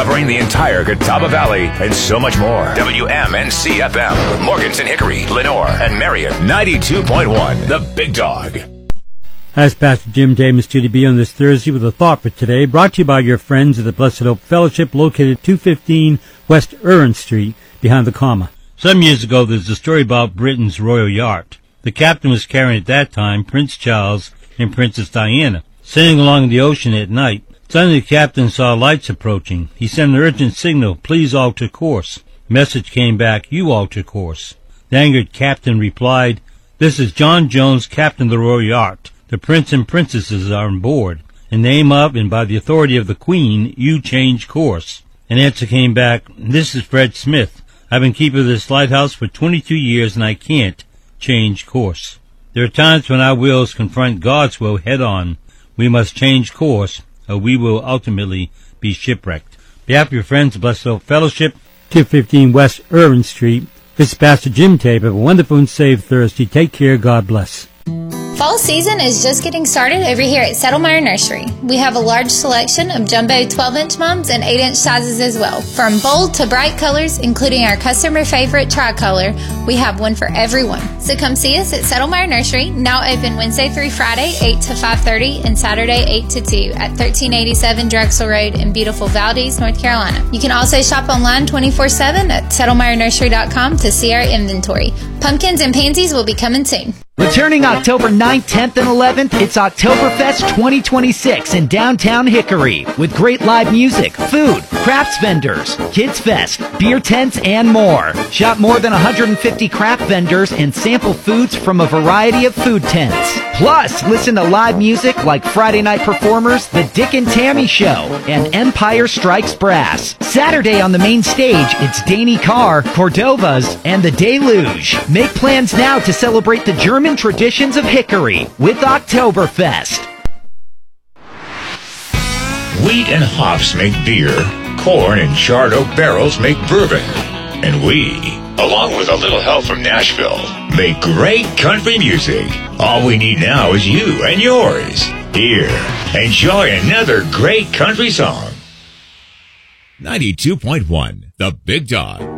covering the entire Catawba Valley and so much more. WMNC FM with Morganton, Hickory, Lenore, and Marion. 92.1, The Big Dog. As Pastor Jim Davis to be on this Thursday with a thought for today, brought to you by your friends at the Blessed Hope Fellowship, located 215 West Irwin Street, behind the comma. Some years ago, there's a story about Britain's royal yacht. The captain was carrying at that time Prince Charles and Princess Diana. Sailing along the ocean at night, suddenly the captain saw lights approaching. He sent an urgent signal, "Please alter course." Message came back, "You alter course." The angered captain replied, "This is John Jones, captain of the royal yacht. The prince and princesses are on board. In the name of and by the authority of the Queen, you change course." An answer came back, "This is Fred Smith. I've been keeper of this lighthouse for 22 years and I can't change course." There are times when our wills confront God's will head on. We must change course or we will ultimately be shipwrecked. On behalf of your friends, Blessed Hope Fellowship, 215 West Irwin Street, this is Pastor Jim Tape. Have a wonderful and safe Thursday. Take care. God bless. Fall season is just getting started over here at Settlemyre Nursery. We have a large selection of jumbo 12-inch mums and 8-inch sizes as well. From bold to bright colors, including our customer favorite tricolor, we have one for everyone. So come see us at Settlemyre Nursery, now open Wednesday through Friday, 8 to 5:30, and Saturday, 8 to 2, at 1387 Drexel Road in beautiful Valdez, North Carolina. You can also shop online 24/7 at settlemyrenursery.com to see our inventory. Pumpkins and pansies will be coming soon. Returning October 9th, 10th, and 11th, it's Oktoberfest 2026 in downtown Hickory with great live music, food, crafts vendors, kids fest, beer tents, and more. Shop more than 150 craft vendors and sample foods from a variety of food tents. Plus, listen to live music like Friday night performers, The Dick and Tammy Show, and Empire Strikes Brass. Saturday on the main stage, it's Danny Carr, Cordovas, and The Deluge. Make plans now to celebrate the German traditions of Hickory with Oktoberfest. Wheat and hops make beer. Corn and charred oak barrels make bourbon. And we, along with a little help from Nashville, make great country music. All we need now is you and yours. Here, enjoy another great country song. 92.1, The Big Dog.